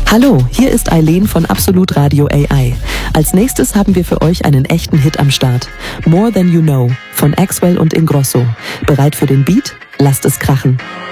Hallo, hier ist Eileen von Absolut Radio AI. Als nächstes haben wir für euch einen echten Hit am Start. More Than You Know von Axwell und Ingrosso. Bereit für den Beat? Lasst es krachen.